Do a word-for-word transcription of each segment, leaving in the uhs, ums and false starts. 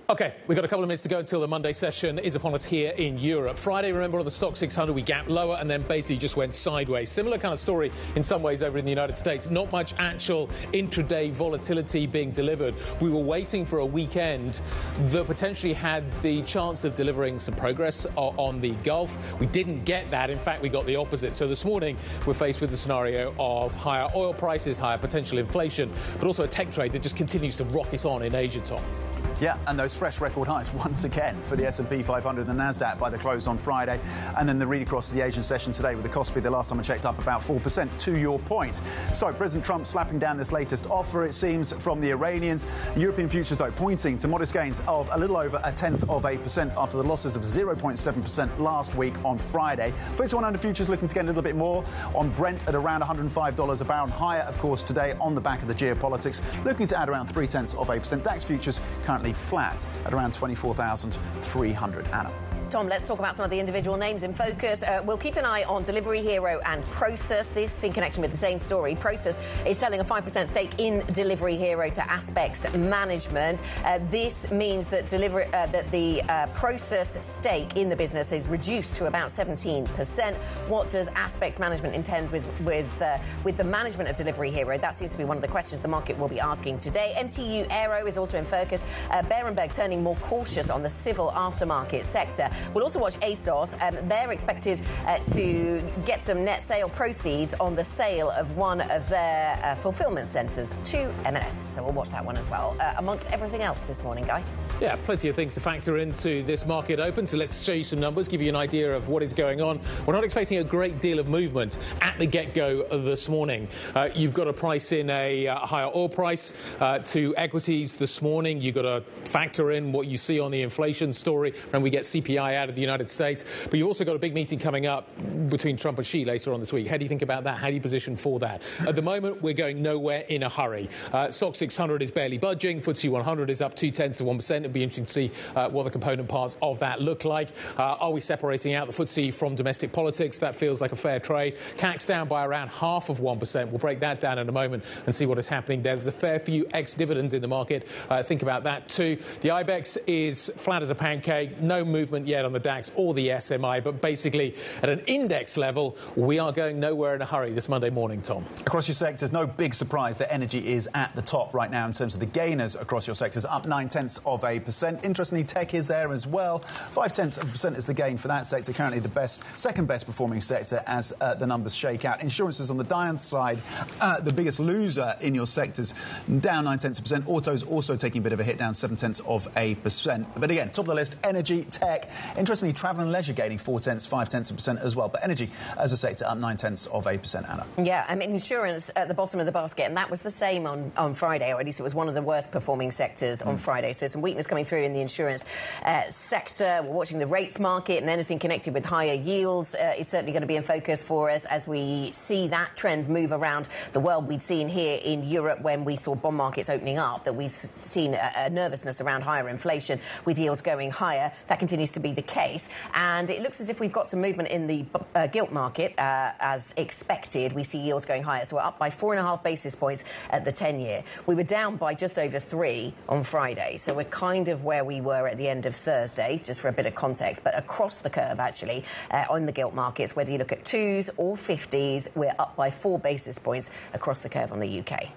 OK, we've got a couple of minutes to go until the Monday session is upon us here in Europe. Friday, remember, on the Stock six hundred, we gapped lower and then basically just went sideways. Similar kind of story in some ways over in the United States. Not much actual intraday volatility being delivered. We were waiting for a weekend that potentially had the chance of delivering some progress on the Gulf. We didn't get that. In fact, we got the opposite. So this morning, we're faced with the scenario of higher oil prices, higher potential inflation, but also a tech trade that just continues to rocket on in Asia, Tom. Yeah, and those fresh record highs once again for the S and P five hundred and the Nasdaq by the close on Friday. And then the read across to the Asian session today with the Kospi, the last time I checked, up about four percent to your point. So President Trump slapping down this latest offer, it seems, from the Iranians. European futures, though, pointing to modest gains of a little over a tenth of a percent after the losses of zero point seven percent last week on Friday. FTSE one hundred futures looking to get a little bit more on Brent at around one hundred five dollars a barrel. Higher, of course, today on the back of the geopolitics, looking to add around three tenths of a percent. DAX futures currently flat at around twenty-four thousand three hundred. Anna. Tom, let's talk about some of the individual names in focus. Uh, we'll keep an eye on Delivery Hero and Prosus. This in connection with the same story. Prosus is selling a five percent stake in Delivery Hero to Aspex Management. Uh, this means that, deliver, uh, that the uh, Prosus stake in the business is reduced to about seventeen percent. What does Aspex Management intend with, with, uh, with the management of Delivery Hero? That seems to be one of the questions the market will be asking today. M T U Aero is also in focus. Uh, Berenberg turning more cautious on the civil aftermarket sector. We'll also watch ASOS. Um, they're expected uh, to get some net sale proceeds on the sale of one of their uh, fulfillment centres to M and S. So we'll watch that one as well, uh, amongst everything else this morning, Guy. Yeah, plenty of things to factor into this market open. So let's show you some numbers, give you an idea of what is going on. We're not expecting a great deal of movement at the get-go this morning. Uh, you've got to price in a uh, higher oil price uh, to equities this morning. You've got to factor in what you see on the inflation story when we get C P I out of the United States. But you've also got a big meeting coming up between Trump and Xi later on this week. How do you think about that? How do you position for that? At the moment, we're going nowhere in a hurry. Uh, Stock six hundred is barely budging. F T S E one hundred is up two tenths of one percent. It'd be interesting to see uh, what the component parts of that look like. Uh, are we separating out the F T S E from domestic politics? That feels like a fair trade. C A C's down by around half of one percent. We'll break that down in a moment and see what is happening there. There's a fair few ex-dividends in the market. Uh, think about that too. The IBEX is flat as a pancake. No movement yet on the DAX or the S M I, but basically at an index level, we are going nowhere in a hurry this Monday morning, Tom. Across your sectors, no big surprise that energy is at the top right now in terms of the gainers across your sectors, up nine tenths of a percent. Interestingly, tech is there as well. Five tenths of a percent is the gain for that sector, currently the best, second best performing sector as uh, the numbers shake out. Insurance is on the downside, uh, the biggest loser in your sectors, down nine tenths of a percent. Autos also taking a bit of a hit, down seven tenths of a percent. But again, top of the list, energy, tech. Interestingly, travel and leisure gaining four tenths, five tenths of a percent as well. But energy as a sector up nine tenths of a percent, Anna. Yeah, I mean, insurance at the bottom of the basket, and that was the same on, on Friday, or at least it was one of the worst performing sectors mm. on Friday. So some weakness coming through in the insurance uh, sector. We're watching the rates market, and anything connected with higher yields uh, is certainly going to be in focus for us as we see that trend move around the world. We'd seen here in Europe when we saw bond markets opening up that we've seen a, a nervousness around higher inflation with yields going higher. That continues to be the case. And it looks as if we've got some movement in the uh, gilt market uh, as expected. We see yields going higher. So we're up by four and a half basis points at the ten-year. We were down by just over three on Friday. So we're kind of where we were at the end of Thursday, just for a bit of context. But across the curve, actually, uh, on the gilt markets, whether you look at twos or fifties, we're up by four basis points across the curve on the U K.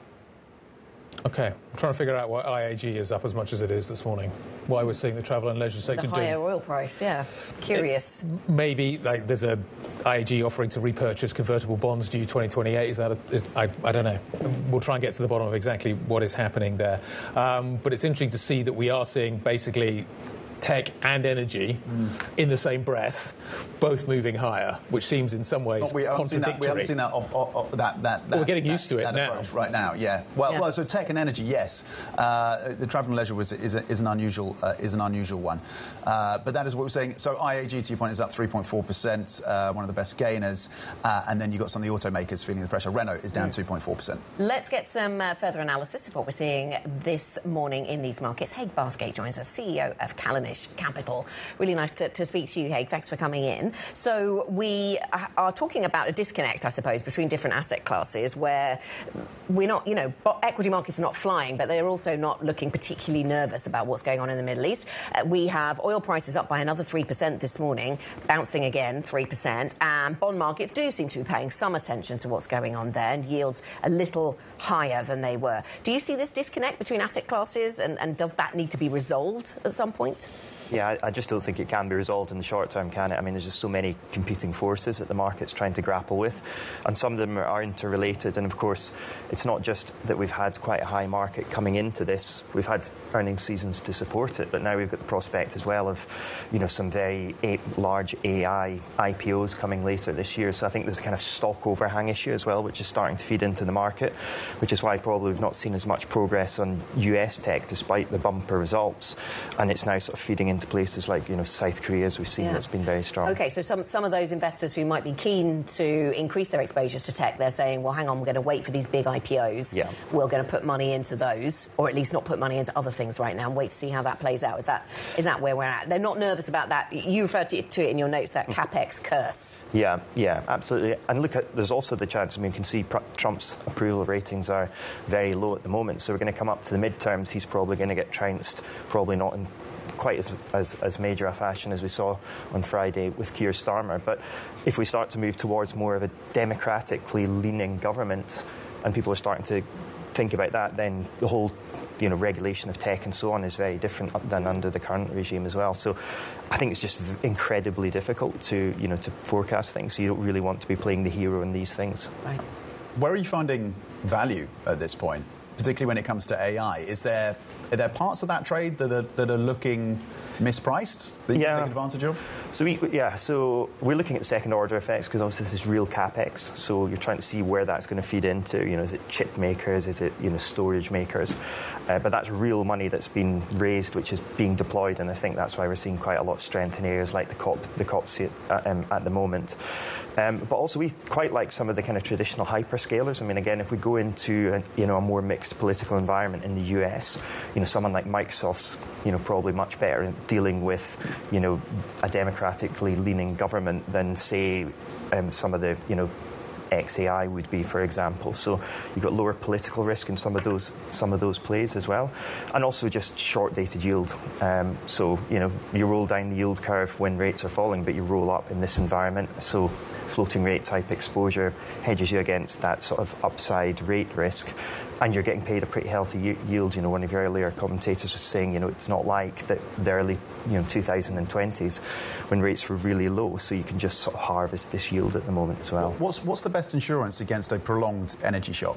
OK, I'm trying to figure out why I A G is up as much as it is this morning. Why we're seeing the travel and leisure sector the higher doing... oil price, yeah. Curious. It, maybe like, there's a I A G offering to repurchase convertible bonds due twenty twenty-eight. Is that a, is, I, I don't know. We'll try and get to the bottom of exactly what is happening there. Um, but it's interesting to see that we are seeing basically tech and energy mm. in the same breath, both moving higher, which seems in some ways we contradictory. Seen that, we haven't seen that, of, of, of, that, that, that well, we're getting that, used to it that now. Right now, yeah. Well, yeah. well, so tech and energy, yes. Uh, the travel and leisure was, is, a, is, an unusual, uh, is an unusual one. Uh, but that is what we're saying. So I A G, to your point, is up three point four percent, uh, one of the best gainers. Uh, and then you've got some of the automakers feeling the pressure. Renault is down two point four percent. Let's get some uh, further analysis of what we're seeing this morning in these markets. Haig Bathgate joins us, C E O of Callanish Capital. Really nice to, to speak to you, Haig. Thanks for coming in. So we are talking about a disconnect, I suppose, between different asset classes where we're not, you know, equity markets are not flying, but they're also not looking particularly nervous about what's going on in the Middle East. Uh, we have oil prices up by another three percent this morning, bouncing again three percent, and bond markets do seem to be paying some attention to what's going on there, and yields a little higher than they were. Do you see this disconnect between asset classes, and, and does that need to be resolved at some point? Yeah, I, I just don't think it can be resolved in the short term, can it? I mean, there's just so many competing forces that the market's trying to grapple with, and some of them are interrelated. And of course, it's not just that we've had quite a high market coming into this. We've had earnings seasons to support it, but now we've got the prospect as well of, you know, some very a- large A I I P Os coming later this year. So I think there's a kind of stock overhang issue as well, which is starting to feed into the market, which is why probably we've not seen as much progress on U S tech despite the bumper results, and it's now sort of feeding into places like, you know, South Korea, as we've seen, yeah. that's been very strong. OK, so some, some of those investors who might be keen to increase their exposures to tech, they're saying, well, hang on, we're going to wait for these big I P Os. Yeah. We're going to put money into those, or at least not put money into other things right now and wait to see how that plays out. Is that is that where we're at? They're not nervous about that. You referred to it, to it in your notes, that CapEx curse. Yeah, yeah, absolutely. And look, at, there's also the chance, I mean, you can see Trump's approval ratings are very low at the moment, so we're going to come up to the midterms, he's probably going to get trounced, probably not in quite as, as, as major a fashion as we saw on Friday with Keir Starmer. But if we start to move towards more of a democratically leaning government, and people are starting to think about that, then the whole, you know, regulation of tech and so on is very different than under the current regime as well. So I think it's just incredibly difficult to, you know, to forecast things. So you don't really want to be playing the hero in these things. Right. Where are you finding value at this point, particularly when it comes to A I? Is there are there parts of that trade that are that are looking mispriced that you yeah. can take advantage of? So we, yeah, so we're looking at second order effects because obviously this is real capex. So you're trying to see where that's going to feed into. You know, is it chip makers? Is it, you know, storage makers? Uh, but that's real money that's been raised, which is being deployed, and I think that's why we're seeing quite a lot of strength in areas like the COP, the COPS at, um, at the moment. Um, but also we quite like some of the kind of traditional hyperscalers. I mean, again, if we go into a, you know, a more mixed political environment in the U S, you know, someone like Microsoft's, you know, probably much better at dealing with, you know, a democratically leaning government than, say, um, some of the, you know, X A I would be, for example. So you've got lower political risk in some of those some of those plays as well, and also just short-dated yield. Um, so you know, you roll down the yield curve when rates are falling, but you roll up in this environment. So floating rate type exposure hedges you against that sort of upside rate risk, and you're getting paid a pretty healthy yield. You know, one of your earlier commentators was saying, you know, it's not like the, the early, you know, two thousand twenties when rates were really low, so you can just sort of harvest this yield at the moment as well. What's what's the best insurance against a prolonged energy shock?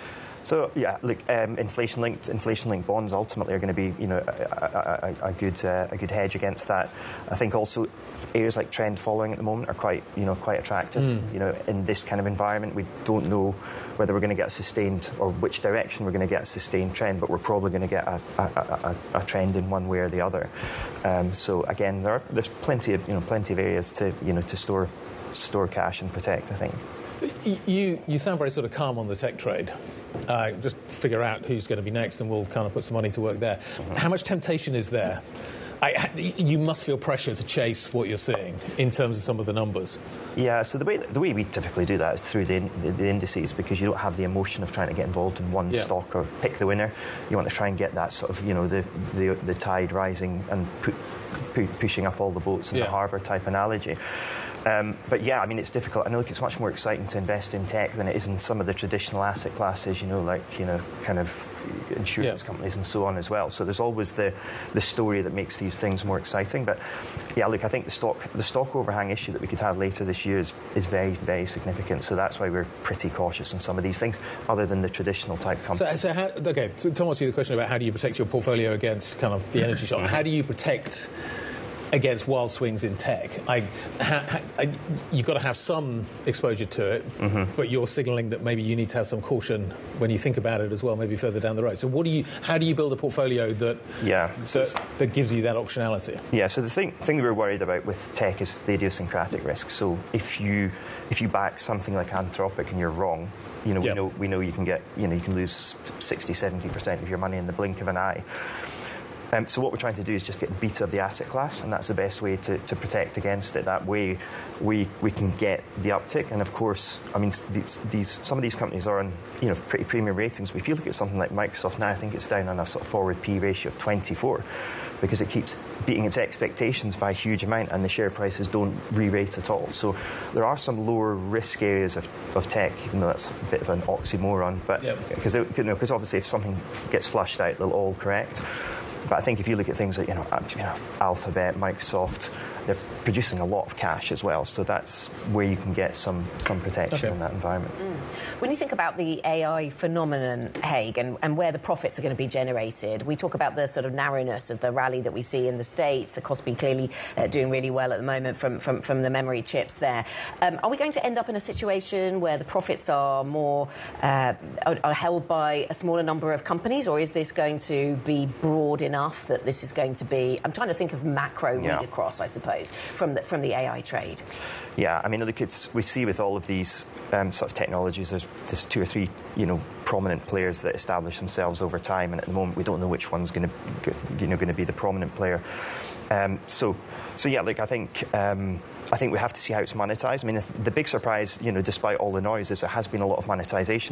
So yeah, look, um, inflation-linked inflation-linked bonds ultimately are going to be, you know, a, a, a good uh, a good hedge against that. I think also areas like trend following at the moment are quite, you know, quite attractive. Mm. You know, in this kind of environment, we don't know whether we're going to get a sustained or which direction we're going to get a sustained trend, but we're probably going to get a, a, a, a trend in one way or the other. Um, so again, there are, there's plenty of you know plenty of areas to you know to store store cash and protect, I think. You you sound very sort of calm on the tech trade. Uh, just figure out who's going to be next, and we'll kind of put some money to work there. Mm-hmm. How much temptation is there? I, you must feel pressure to chase what you're seeing in terms of some of the numbers. Yeah, so the way the way we typically do that is through the, the, the indices, because you don't have the emotion of trying to get involved in one yeah. stock or pick the winner. You want to try and get that sort of, you know, the the, the tide rising and pu- pu- pushing up all the boats in yeah. the harbour type analogy. Um, but yeah, I mean, it's difficult. I know it's much more exciting to invest in tech than it is in some of the traditional asset classes, you know, like, you know, kind of insurance yeah. companies and so on as well. So there's always the, the story that makes these things more exciting. But yeah, look, I think the stock the stock overhang issue that we could have later this year is, is very, very significant. So that's why we're pretty cautious on some of these things, other than the traditional type companies. So, so how, okay, so Tom asked you the question about how do you protect your portfolio against kind of the energy shock. How do you protect against wild swings in tech? I, ha, ha, I, you've got to have some exposure to it, mm-hmm. but you're signalling that maybe you need to have some caution when you think about it as well, maybe further down the road. So what do you, how do you build a portfolio that yeah. that, that gives you that optionality? Yeah, so the thing, thing that we're worried about with tech is the idiosyncratic risk. So if you if you back something like Anthropic and you're wrong, you know, yep. we know we know you can get, you know, you can lose sixty, seventy percent of your money in the blink of an eye. Um, so what we're trying to do is just get beta of the asset class, and that's the best way to, to protect against it. That way, we we can get the uptick. And of course, I mean, these, these some of these companies are on, you know, pretty premium ratings. If you look at something like Microsoft now, I think it's down on a sort of forward P ratio of twenty-four, because it keeps beating its expectations by a huge amount, and the share prices don't re-rate at all. So there are some lower risk areas of, of tech, even though that's a bit of an oxymoron. But because yep. you know, because obviously if something gets flushed out, they'll all correct. But I think if you look at things like, you know, you know, Alphabet, Microsoft, they're producing a lot of cash as well. So that's where you can get some, some protection okay. in that environment. Mm. When you think about the A I phenomenon, Haig, and, and where the profits are going to be generated, we talk about the sort of narrowness of the rally that we see in the States, the Kospi clearly uh, doing really well at the moment from, from, from the memory chips there. Um, are we going to end up in a situation where the profits are more uh, are, are held by a smaller number of companies, or is this going to be broad enough that this is going to be... I'm trying to think of macro yeah. read across, I suppose, from the, from the A I trade. Yeah, I mean, look, it's, we see with all of these um, sort of technologies, there's, there's two or three, you know, prominent players that establish themselves over time, and at the moment we don't know which one's going to, you know, going to be the prominent player. Um, so, so yeah, look, I think um, I think we have to see how it's monetized. I mean, the big surprise, you know, despite all the noise, is there has been a lot of monetization.